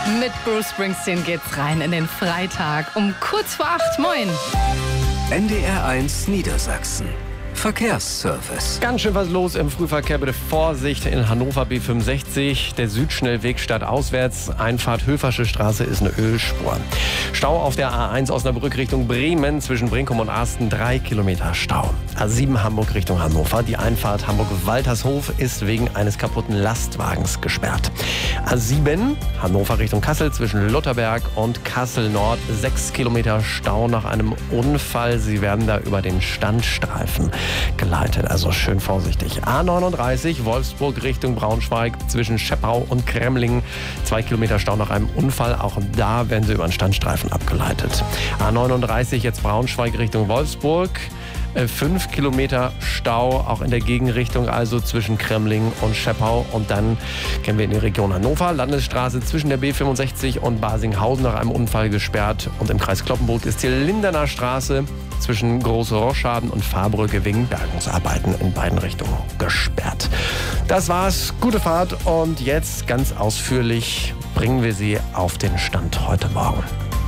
Mit Bruce Springsteen geht's rein in den Freitag um kurz vor 8. Moin. NDR1 Niedersachsen. Verkehrsservice. Ganz schön was los im Frühverkehr. Bitte Vorsicht in Hannover B65. Der Südschnellweg stadtauswärts. Einfahrt Höfersche Straße ist eine Ölspur. Stau auf der A1 Osnabrück Richtung Bremen. Zwischen Brinkum und Asten 3 Kilometer Stau. A7 Hamburg Richtung Hannover. Die Einfahrt Hamburg-Waltershof ist wegen eines kaputten Lastwagens gesperrt. A7 Hannover Richtung Kassel. Zwischen Lutherberg und Kassel Nord 6 Kilometer Stau nach einem Unfall. Sie werden da über den Standstreifen geleitet, also schön vorsichtig. A39 Wolfsburg Richtung Braunschweig zwischen Scheppau und Kremlingen 2 Kilometer Stau nach einem Unfall. Auch da werden sie über den Standstreifen abgeleitet. A39 jetzt Braunschweig Richtung Wolfsburg. 5 Kilometer Stau, auch in der Gegenrichtung, also zwischen Kremlingen und Scheppau. Und dann gehen wir in die Region Hannover. Landesstraße zwischen der B65 und Basinghausen nach einem Unfall gesperrt. Und im Kreis Cloppenburg ist die Lindener Straße zwischen Große Roscharden und Fahrbrücke wegen Bergungsarbeiten in beiden Richtungen gesperrt. Das war's. Gute Fahrt. Und jetzt ganz ausführlich bringen wir Sie auf den Stand heute Morgen.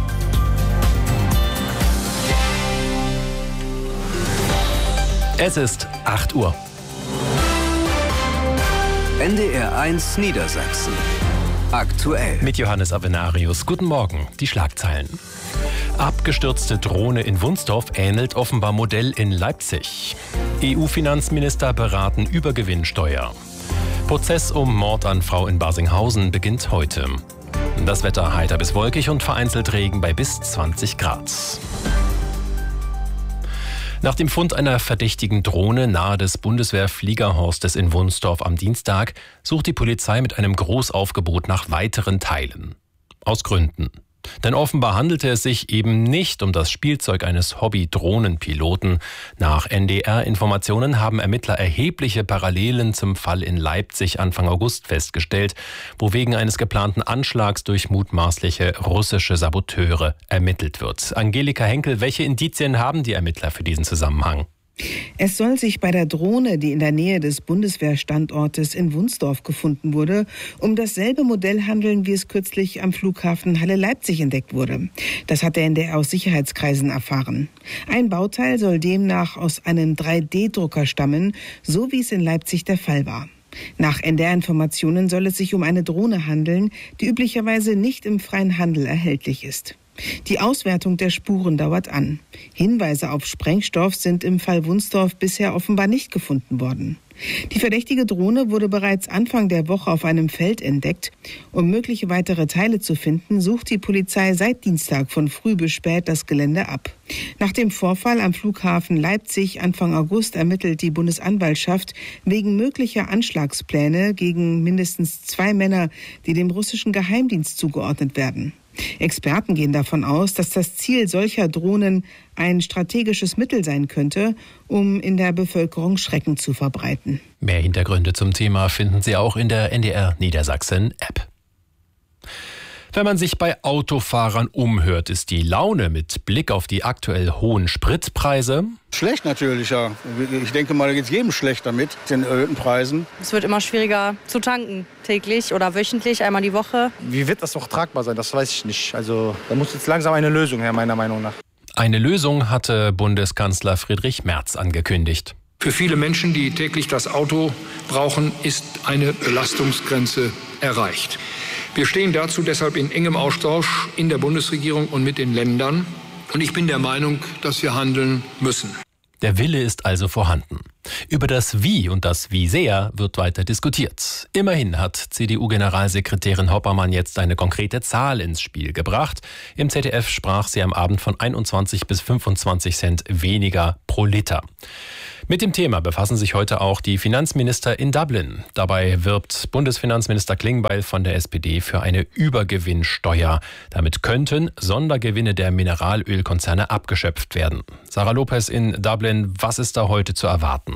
Es ist 8 Uhr. NDR1 Niedersachsen. Aktuell. Mit Johannes Avenarius. Guten Morgen. Die Schlagzeilen. Abgestürzte Drohne in Wunstorf ähnelt offenbar Modell in Leipzig. EU-Finanzminister beraten über Gewinnsteuer. Prozess um Mord an Frau in Basinghausen beginnt heute. Das Wetter heiter bis wolkig und vereinzelt Regen bei bis 20 Grad. Nach dem Fund einer verdächtigen Drohne nahe des Bundeswehr-Fliegerhorstes in Wunstorf am Dienstag sucht die Polizei mit einem Großaufgebot nach weiteren Teilen. Aus Gründen. Denn offenbar handelte es sich eben nicht um das Spielzeug eines Hobby-Drohnenpiloten. Nach NDR-Informationen haben Ermittler erhebliche Parallelen zum Fall in Leipzig Anfang August festgestellt, wo wegen eines geplanten Anschlags durch mutmaßliche russische Saboteure ermittelt wird. Angelika Henkel, welche Indizien haben die Ermittler für diesen Zusammenhang? Es soll sich bei der Drohne, die in der Nähe des Bundeswehrstandortes in Wunstorf gefunden wurde, um dasselbe Modell handeln, wie es kürzlich am Flughafen Halle-Leipzig entdeckt wurde. Das hat der NDR aus Sicherheitskreisen erfahren. Ein Bauteil soll demnach aus einem 3D-Drucker stammen, so wie es in Leipzig der Fall war. Nach NDR-Informationen soll es sich um eine Drohne handeln, die üblicherweise nicht im freien Handel erhältlich ist. Die Auswertung der Spuren dauert an. Hinweise auf Sprengstoff sind im Fall Wunstorf bisher offenbar nicht gefunden worden. Die verdächtige Drohne wurde bereits Anfang der Woche auf einem Feld entdeckt. Um mögliche weitere Teile zu finden, sucht die Polizei seit Dienstag von früh bis spät das Gelände ab. Nach dem Vorfall am Flughafen Leipzig Anfang August ermittelt die Bundesanwaltschaft wegen möglicher Anschlagspläne gegen mindestens 2 Männer, die dem russischen Geheimdienst zugeordnet werden. Experten gehen davon aus, dass das Ziel solcher Drohnen ein strategisches Mittel sein könnte, um in der Bevölkerung Schrecken zu verbreiten. Mehr Hintergründe zum Thema finden Sie auch in der NDR Niedersachsen App. Wenn man sich bei Autofahrern umhört, ist die Laune mit Blick auf die aktuell hohen Spritpreise schlecht natürlich, ja. Ich denke mal, da geht es jedem schlecht damit, den erhöhten Preisen. Es wird immer schwieriger zu tanken, täglich oder wöchentlich, einmal die Woche. Wie wird das noch tragbar sein, das weiß ich nicht. Also da muss jetzt langsam eine Lösung her, meiner Meinung nach. Eine Lösung hatte Bundeskanzler Friedrich Merz angekündigt. Für viele Menschen, die täglich das Auto brauchen, ist eine Belastungsgrenze erreicht. Wir stehen dazu deshalb in engem Austausch in der Bundesregierung und mit den Ländern. Und ich bin der Meinung, dass wir handeln müssen. Der Wille ist also vorhanden. Über das Wie und das Wie sehr wird weiter diskutiert. Immerhin hat CDU-Generalsekretärin Hoppermann jetzt eine konkrete Zahl ins Spiel gebracht. Im ZDF sprach sie am Abend von 21 bis 25 Cent weniger pro Liter. Mit dem Thema befassen sich heute auch die Finanzminister in Dublin. Dabei wirbt Bundesfinanzminister Klingbeil von der SPD für eine Übergewinnsteuer. Damit könnten Sondergewinne der Mineralölkonzerne abgeschöpft werden. Sarah Lopez in Dublin, was ist da heute zu erwarten?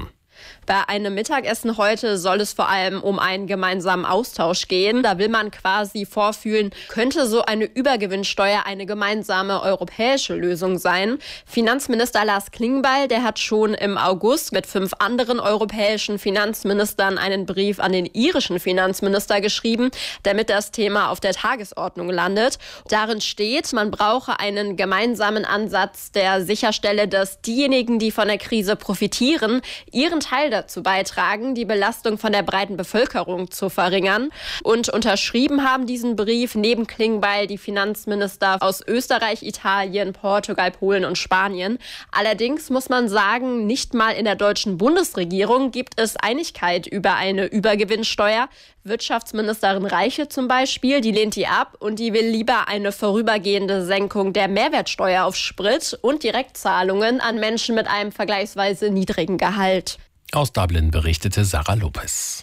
Bei einem Mittagessen heute soll es vor allem um einen gemeinsamen Austausch gehen. Da will man quasi vorfühlen, könnte so eine Übergewinnsteuer eine gemeinsame europäische Lösung sein. Finanzminister Lars Klingbeil, der hat schon im August mit 5 anderen europäischen Finanzministern einen Brief an den irischen Finanzminister geschrieben, damit das Thema auf der Tagesordnung landet. Darin steht, man brauche einen gemeinsamen Ansatz, der sicherstelle, dass diejenigen, die von der Krise profitieren, ihren Teil dazu beitragen, die Belastung von der breiten Bevölkerung zu verringern. Und unterschrieben haben diesen Brief neben Klingbeil die Finanzminister aus Österreich, Italien, Portugal, Polen und Spanien. Allerdings muss man sagen, nicht mal in der deutschen Bundesregierung gibt es Einigkeit über eine Übergewinnsteuer. Wirtschaftsministerin Reiche zum Beispiel, die lehnt die ab und die will lieber eine vorübergehende Senkung der Mehrwertsteuer auf Sprit und Direktzahlungen an Menschen mit einem vergleichsweise niedrigen Gehalt. Aus Dublin berichtete Sarah Lopez.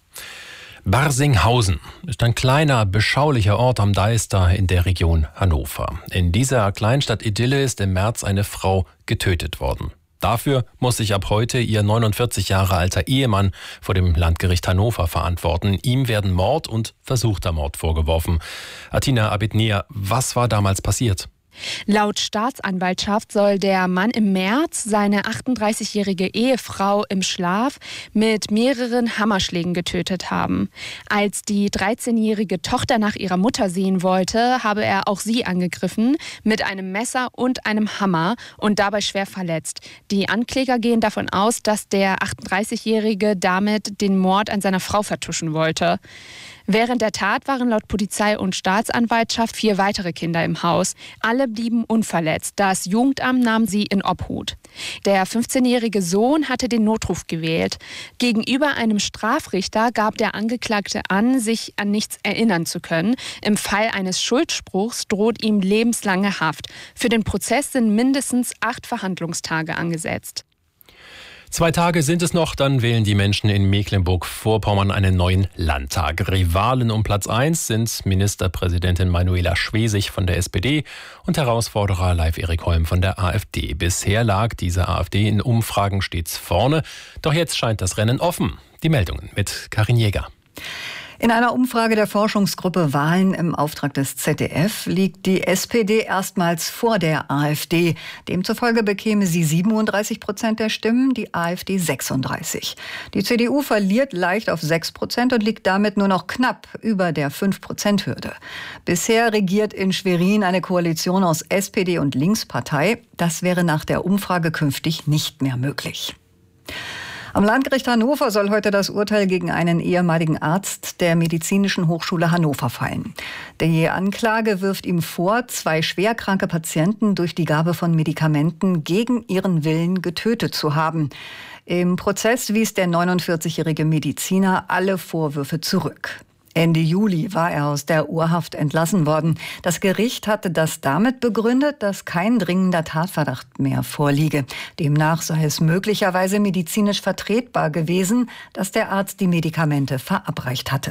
Barsinghausen ist ein kleiner, beschaulicher Ort am Deister in der Region Hannover. In dieser Kleinstadt-Idylle ist im März eine Frau getötet worden. Dafür muss sich ab heute ihr 49 Jahre alter Ehemann vor dem Landgericht Hannover verantworten. Ihm werden Mord und versuchter Mord vorgeworfen. Atina Abednea, was war damals passiert? Laut Staatsanwaltschaft soll der Mann im März seine 38-jährige Ehefrau im Schlaf mit mehreren Hammerschlägen getötet haben. Als die 13-jährige Tochter nach ihrer Mutter sehen wollte, habe er auch sie angegriffen mit einem Messer und einem Hammer und dabei schwer verletzt. Die Ankläger gehen davon aus, dass der 38-jährige damit den Mord an seiner Frau vertuschen wollte. Während der Tat waren laut Polizei und Staatsanwaltschaft 4 weitere Kinder im Haus. Alle blieben unverletzt. Das Jugendamt nahm sie in Obhut. Der 15-jährige Sohn hatte den Notruf gewählt. Gegenüber einem Strafrichter gab der Angeklagte an, sich an nichts erinnern zu können. Im Fall eines Schuldspruchs droht ihm lebenslange Haft. Für den Prozess sind mindestens 8 Verhandlungstage angesetzt. 2 Tage sind es noch, dann wählen die Menschen in Mecklenburg-Vorpommern einen neuen Landtag. Rivalen um Platz 1 sind Ministerpräsidentin Manuela Schwesig von der SPD und Herausforderer Leif-Erik Holm von der AfD. Bisher lag diese AfD in Umfragen stets vorne, doch jetzt scheint das Rennen offen. Die Meldungen mit Karin Jäger. In einer Umfrage der Forschungsgruppe Wahlen im Auftrag des ZDF liegt die SPD erstmals vor der AfD. Demzufolge bekäme sie 37% der Stimmen, die AfD 36%. Die CDU verliert leicht auf 6% und liegt damit nur noch knapp über der 5%-Hürde. Bisher regiert in Schwerin eine Koalition aus SPD und Linkspartei. Das wäre nach der Umfrage künftig nicht mehr möglich. Am Landgericht Hannover soll heute das Urteil gegen einen ehemaligen Arzt der Medizinischen Hochschule Hannover fallen. Die Anklage wirft ihm vor, 2 schwerkranke Patienten durch die Gabe von Medikamenten gegen ihren Willen getötet zu haben. Im Prozess wies der 49-jährige Mediziner alle Vorwürfe zurück. Ende Juli war er aus der Urhaft entlassen worden. Das Gericht hatte das damit begründet, dass kein dringender Tatverdacht mehr vorliege. Demnach sei es möglicherweise medizinisch vertretbar gewesen, dass der Arzt die Medikamente verabreicht hatte.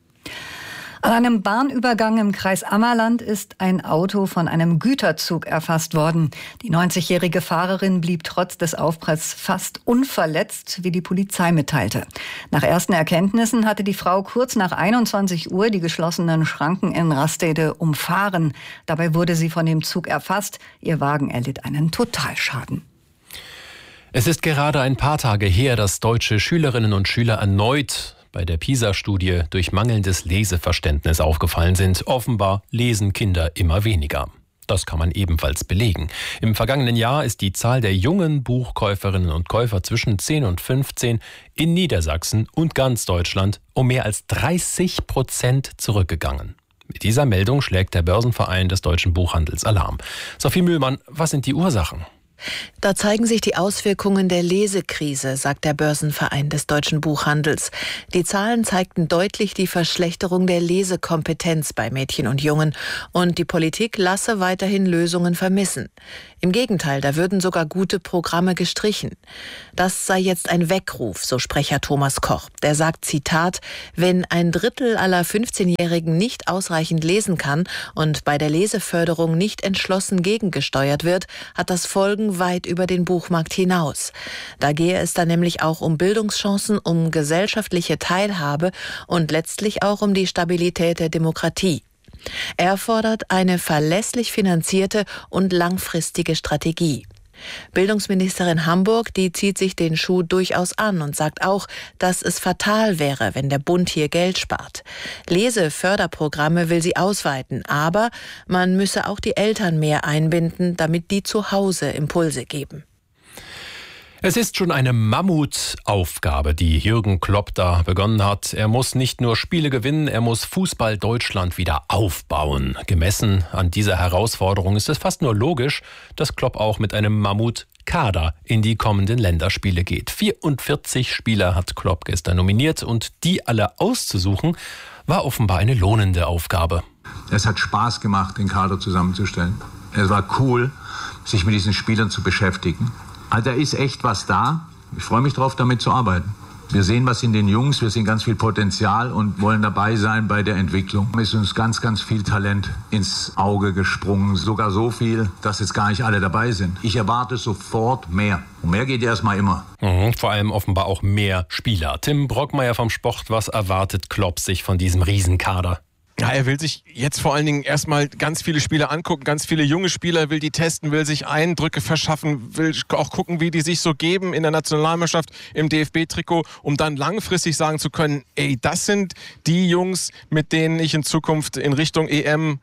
An einem Bahnübergang im Kreis Ammerland ist ein Auto von einem Güterzug erfasst worden. Die 90-jährige Fahrerin blieb trotz des Aufpralls fast unverletzt, wie die Polizei mitteilte. Nach ersten Erkenntnissen hatte die Frau kurz nach 21 Uhr die geschlossenen Schranken in Rastede umfahren. Dabei wurde sie von dem Zug erfasst. Ihr Wagen erlitt einen Totalschaden. Es ist gerade ein paar Tage her, dass deutsche Schülerinnen und Schüler erneut bei der PISA-Studie durch mangelndes Leseverständnis aufgefallen sind. Offenbar lesen Kinder immer weniger. Das kann man ebenfalls belegen. Im vergangenen Jahr ist die Zahl der jungen Buchkäuferinnen und Käufer zwischen 10 und 15 in Niedersachsen und ganz Deutschland um mehr als 30% zurückgegangen. Mit dieser Meldung schlägt der Börsenverein des deutschen Buchhandels Alarm. Sophie Mühlmann, was sind die Ursachen? Da zeigen sich die Auswirkungen der Lesekrise, sagt der Börsenverein des deutschen Buchhandels. Die Zahlen zeigten deutlich die Verschlechterung der Lesekompetenz bei Mädchen und Jungen und die Politik lasse weiterhin Lösungen vermissen. Im Gegenteil, da würden sogar gute Programme gestrichen. Das sei jetzt ein Weckruf, so Sprecher Thomas Koch. Der sagt, Zitat, wenn 1/3 aller 15-Jährigen nicht ausreichend lesen kann und bei der Leseförderung nicht entschlossen gegengesteuert wird, hat das Folgen Entwicklung weit über den Buchmarkt hinaus. Da gehe es dann nämlich auch um Bildungschancen, um gesellschaftliche Teilhabe und letztlich auch um die Stabilität der Demokratie. Er fordert eine verlässlich finanzierte und langfristige Strategie. Bildungsministerin Hamburg, die zieht sich den Schuh durchaus an und sagt auch, dass es fatal wäre, wenn der Bund hier Geld spart. Leseförderprogramme will sie ausweiten, aber man müsse auch die Eltern mehr einbinden, damit die zu Hause Impulse geben. Es ist schon eine Mammutaufgabe, die Jürgen Klopp da begonnen hat. Er muss nicht nur Spiele gewinnen, er muss Fußball Deutschland wieder aufbauen. Gemessen an dieser Herausforderung ist es fast nur logisch, dass Klopp auch mit einem Mammutkader in die kommenden Länderspiele geht. 44 Spieler hat Klopp gestern nominiert und die alle auszusuchen, war offenbar eine lohnende Aufgabe. Es hat Spaß gemacht, den Kader zusammenzustellen. Es war cool, sich mit diesen Spielern zu beschäftigen. Also da ist echt was da. Ich freue mich darauf, damit zu arbeiten. Wir sehen was in den Jungs, wir sehen ganz viel Potenzial und wollen dabei sein bei der Entwicklung. Es ist uns ganz, ganz viel Talent ins Auge gesprungen. Sogar so viel, dass jetzt gar nicht alle dabei sind. Ich erwarte sofort mehr. Und mehr geht erstmal immer. Vor allem offenbar auch mehr Spieler. Tim Brockmeier vom Sport, was erwartet Klopp sich von diesem Riesenkader? Ja, er will sich jetzt vor allen Dingen erstmal ganz viele Spieler angucken, ganz viele junge Spieler, will die testen, will sich Eindrücke verschaffen, will auch gucken, wie die sich so geben in der Nationalmannschaft, im DFB-Trikot, um dann langfristig sagen zu können, ey, das sind die Jungs, mit denen ich in Zukunft in Richtung EM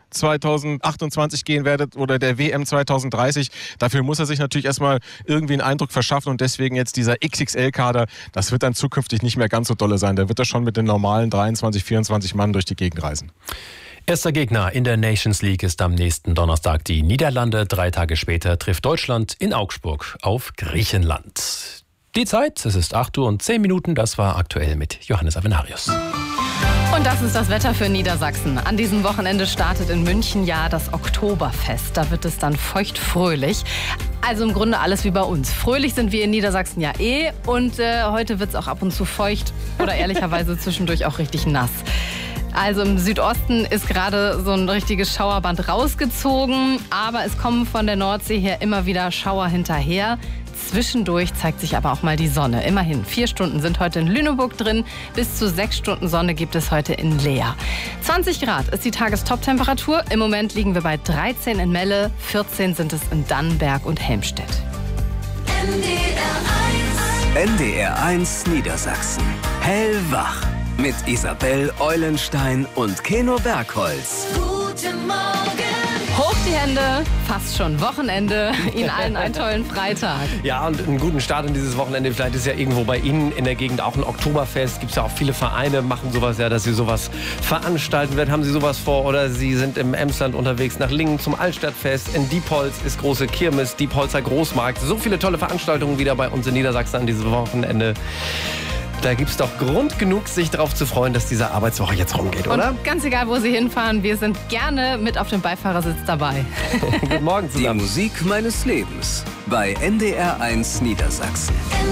2028 gehen werde oder der WM 2030. Dafür muss er sich natürlich erstmal irgendwie einen Eindruck verschaffen und deswegen jetzt dieser XXL-Kader, das wird dann zukünftig nicht mehr ganz so dolle sein. Da wird er schon mit den normalen 23, 24 Mann durch die Gegend reisen. Erster Gegner in der Nations League ist am nächsten Donnerstag die Niederlande. 3 Tage später trifft Deutschland in Augsburg auf Griechenland. Die Zeit, es ist 8:10 Uhr. Das war aktuell mit Johannes Avenarius. Und das ist das Wetter für Niedersachsen. An diesem Wochenende startet in München ja das Oktoberfest. Da wird es dann feuchtfröhlich. Also im Grunde alles wie bei uns. Fröhlich sind wir in Niedersachsen ja und heute wird es auch ab und zu feucht oder ehrlicherweise zwischendurch auch richtig nass. Also im Südosten ist gerade so ein richtiges Schauerband rausgezogen, aber es kommen von der Nordsee her immer wieder Schauer hinterher. Zwischendurch zeigt sich aber auch mal die Sonne. Immerhin 4 Stunden sind heute in Lüneburg drin. Bis zu 6 Stunden Sonne gibt es heute in Leer. 20 Grad ist die Tagestop-Temperatur. Im Moment liegen wir bei 13 in Melle, 14 sind es in Dannenberg und Helmstedt. NDR 1 Niedersachsen. Hellwach. Mit Isabel Eulenstein und Keno Bergholz. Guten Morgen. Hoch die Hände, fast schon Wochenende. Ihnen allen einen tollen Freitag. Ja, und einen guten Start in dieses Wochenende. Vielleicht ist ja irgendwo bei Ihnen in der Gegend auch ein Oktoberfest. Gibt es ja auch viele Vereine, machen sowas ja, dass sie sowas veranstalten werden. Haben Sie sowas vor? Oder Sie sind im Emsland unterwegs nach Lingen zum Altstadtfest. In Diepholz ist große Kirmes, Diepholzer Großmarkt. So viele tolle Veranstaltungen wieder bei uns in Niedersachsen an diesem Wochenende. Da gibt es doch Grund genug, sich darauf zu freuen, dass diese Arbeitswoche jetzt rumgeht, oder? Und ganz egal, wo Sie hinfahren, wir sind gerne mit auf dem Beifahrersitz dabei. Guten Morgen zusammen. Die Musik meines Lebens bei NDR 1 Niedersachsen.